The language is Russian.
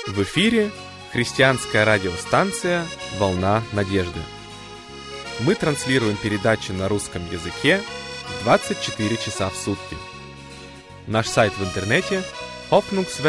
В эфире христианская радиостанция «Волна надежды». Мы транслируем передачи на русском языке 24 часа в сутки. Наш сайт в интернете hoffnungswelle.de